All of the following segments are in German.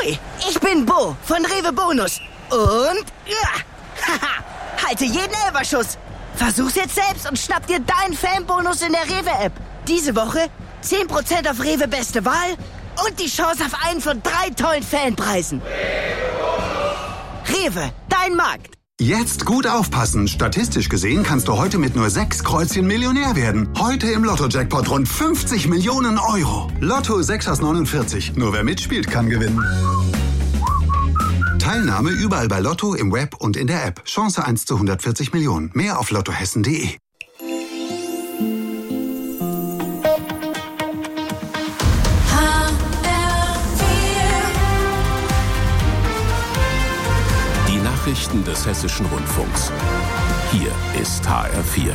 Ahoi, ich bin Bo von Rewe Bonus. Und halte jeden Elferschuss. Versuch's jetzt selbst und schnapp dir deinen Fanbonus in der Rewe-App. Diese Woche 10% auf Rewe Beste Wahl und die Chance auf einen von 3 tollen Fanpreisen. Rewe, dein Markt. Jetzt gut aufpassen. Statistisch gesehen kannst du heute mit nur 6 Kreuzchen Millionär werden. Heute im Lotto-Jackpot rund 50 Millionen Euro. Lotto 6 aus 49. Nur wer mitspielt, kann gewinnen. Teilnahme überall bei Lotto, im Web und in der App. Chance 1 zu 140 Millionen. Mehr auf lottohessen.de. Nachrichten des Hessischen Rundfunks. Hier ist HR4.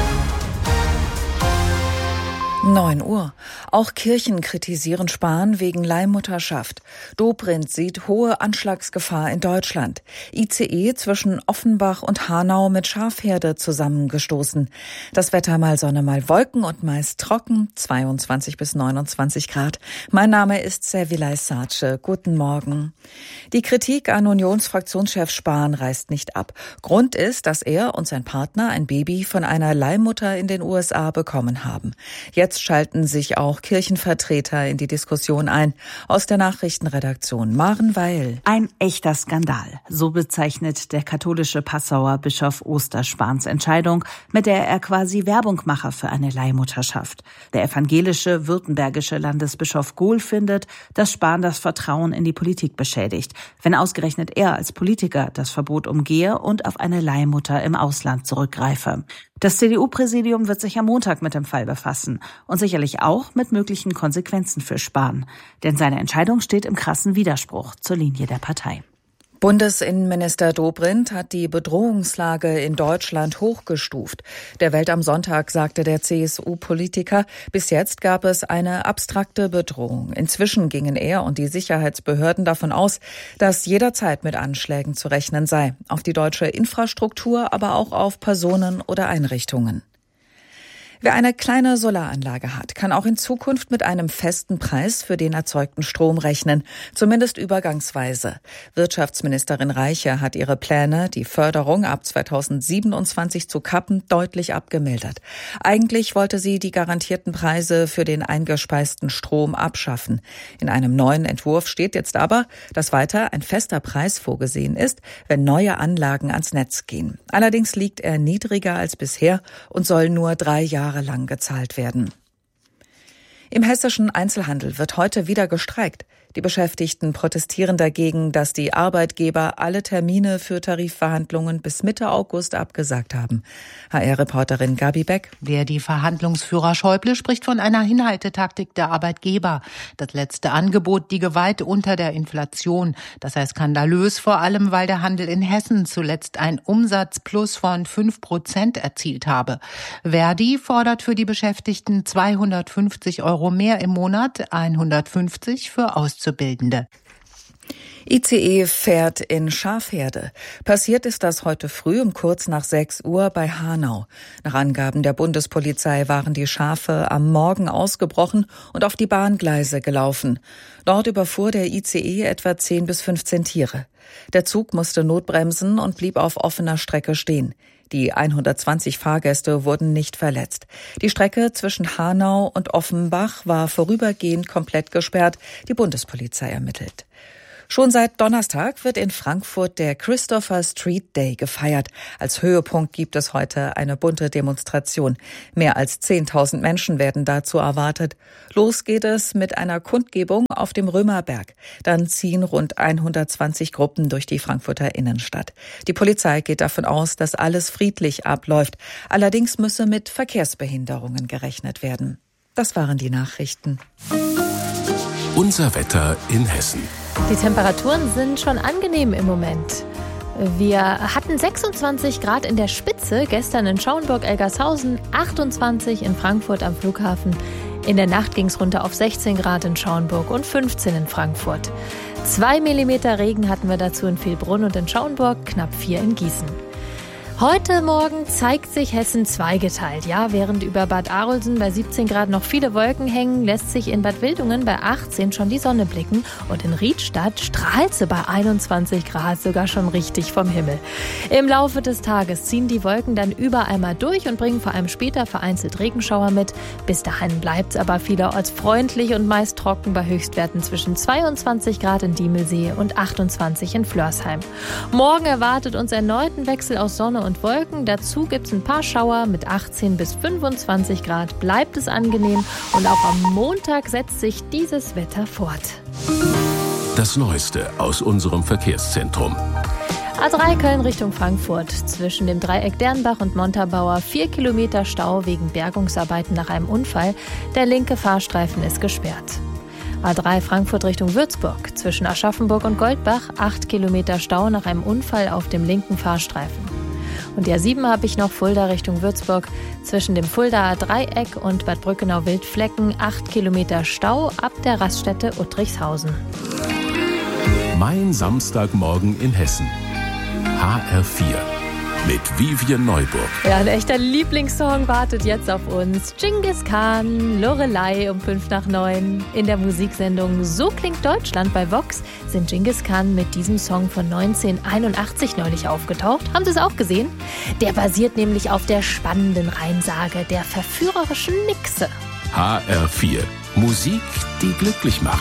9 Uhr. Auch Kirchen kritisieren Spahn wegen Leihmutterschaft. Dobrindt sieht hohe Anschlagsgefahr in Deutschland. ICE zwischen Offenbach und Hanau mit Schafherde zusammengestoßen. Das Wetter mal Sonne, mal Wolken und meist trocken, 22 bis 29 Grad. Mein Name ist Servilay Sace. Guten Morgen. Die Kritik an Unionsfraktionschef Spahn reißt nicht ab. Grund ist, dass er und sein Partner ein Baby von einer Leihmutter in den USA bekommen haben. Jetzt schalten sich auch Kirchenvertreter in die Diskussion ein. Aus der Nachrichtenredaktion Maren Weil. Ein echter Skandal. So bezeichnet der katholische Passauer Bischof Oster Spahns Entscheidung, mit der er quasi Werbung mache für eine Leihmutterschaft. Der evangelische württembergische Landesbischof Gohl findet, dass Spahn das Vertrauen in die Politik beschädigt, wenn ausgerechnet er als Politiker das Verbot umgehe und auf eine Leihmutter im Ausland zurückgreife. Das CDU-Präsidium wird sich am Montag mit dem Fall befassen und sicherlich auch mit möglichen Konsequenzen für Spahn. Denn seine Entscheidung steht im krassen Widerspruch zur Linie der Partei. Bundesinnenminister Dobrindt hat die Bedrohungslage in Deutschland hochgestuft. Der Welt am Sonntag sagte der CSU-Politiker, bis jetzt gab es eine abstrakte Bedrohung. Inzwischen gingen er und die Sicherheitsbehörden davon aus, dass jederzeit mit Anschlägen zu rechnen sei. Auf die deutsche Infrastruktur, aber auch auf Personen oder Einrichtungen. Wer eine kleine Solaranlage hat, kann auch in Zukunft mit einem festen Preis für den erzeugten Strom rechnen, zumindest übergangsweise. Wirtschaftsministerin Reiche hat ihre Pläne, die Förderung ab 2027 zu kappen, deutlich abgemildert. Eigentlich wollte sie die garantierten Preise für den eingespeisten Strom abschaffen. In einem neuen Entwurf steht jetzt aber, dass weiter ein fester Preis vorgesehen ist, wenn neue Anlagen ans Netz gehen. Allerdings liegt er niedriger als bisher und soll nur 3 Jahre lang gezahlt werden. Im hessischen Einzelhandel wird heute wieder gestreikt. Die Beschäftigten protestieren dagegen, dass die Arbeitgeber alle Termine für Tarifverhandlungen bis Mitte August abgesagt haben. HR-Reporterin Gabi Beck. Die Verhandlungsführer Schäuble spricht von einer Hinhaltetaktik der Arbeitgeber. Das letzte Angebot liege weit unter der Inflation. Das sei skandalös, vor allem weil der Handel in Hessen zuletzt ein Umsatzplus von 5% erzielt habe. Verdi fordert für die Beschäftigten 250 € mehr im Monat, 150 für Auszubildende. ICE fährt in Schafherde. Passiert ist das heute früh um kurz nach 6 Uhr bei Hanau. Nach Angaben der Bundespolizei waren die Schafe am Morgen ausgebrochen und auf die Bahngleise gelaufen. Dort überfuhr der ICE etwa 10 bis 15 Tiere. Der Zug musste notbremsen und blieb auf offener Strecke stehen. Die 120 Fahrgäste wurden nicht verletzt. Die Strecke zwischen Hanau und Offenbach war vorübergehend komplett gesperrt. Die Bundespolizei ermittelt. Schon seit Donnerstag wird in Frankfurt der Christopher Street Day gefeiert. Als Höhepunkt gibt es heute eine bunte Demonstration. Mehr als 10.000 Menschen werden dazu erwartet. Los geht es mit einer Kundgebung auf dem Römerberg. Dann ziehen rund 120 Gruppen durch die Frankfurter Innenstadt. Die Polizei geht davon aus, dass alles friedlich abläuft. Allerdings müsse mit Verkehrsbehinderungen gerechnet werden. Das waren die Nachrichten. Unser Wetter in Hessen. Die Temperaturen sind schon angenehm im Moment. Wir hatten 26 Grad in der Spitze, gestern in Schauenburg-Elgershausen, 28 in Frankfurt am Flughafen. In der Nacht ging es runter auf 16 Grad in Schauenburg und 15 in Frankfurt. 2 Millimeter Regen hatten wir dazu in Vilbrunn und in Schauenburg, knapp 4 in Gießen. Heute Morgen zeigt sich Hessen zweigeteilt. Ja, während über Bad Arolsen bei 17 Grad noch viele Wolken hängen, lässt sich in Bad Wildungen bei 18 schon die Sonne blicken. Und in Riedstadt strahlt sie bei 21 Grad sogar schon richtig vom Himmel. Im Laufe des Tages ziehen die Wolken dann überall mal durch und bringen vor allem später vereinzelt Regenschauer mit. Bis dahin bleibt es aber vielerorts freundlich und meist trocken bei Höchstwerten zwischen 22 Grad in Diemelsee und 28 in Flörsheim. Morgen erwartet uns erneuten Wechsel aus Sonne und Wolken. Dazu gibt es ein paar Schauer mit 18 bis 25 Grad. Bleibt es angenehm und auch am Montag setzt sich dieses Wetter fort. Das Neueste aus unserem Verkehrszentrum. A3 Köln Richtung Frankfurt. Zwischen dem Dreieck Dernbach und Montabaur 4 Kilometer Stau wegen Bergungsarbeiten nach einem Unfall. Der linke Fahrstreifen ist gesperrt. A3 Frankfurt Richtung Würzburg. Zwischen Aschaffenburg und Goldbach 8 Kilometer Stau nach einem Unfall auf dem linken Fahrstreifen. Und die A7 habe ich noch Fulda Richtung Würzburg. Zwischen dem Fuldaer Dreieck und Bad Brückenau-Wildflecken 8 Kilometer Stau ab der Raststätte Uttrichshausen. Mein Samstagmorgen in Hessen. HR4 mit Vivian Neuburg. Ja, ein echter Lieblingssong wartet jetzt auf uns. Genghis Khan, Lorelei um 8:55. In der Musiksendung So klingt Deutschland bei Vox sind Genghis Khan mit diesem Song von 1981 neulich aufgetaucht. Haben Sie es auch gesehen? Der basiert nämlich auf der spannenden Reinsage der verführerischen Nixe. HR4. Musik, die glücklich macht.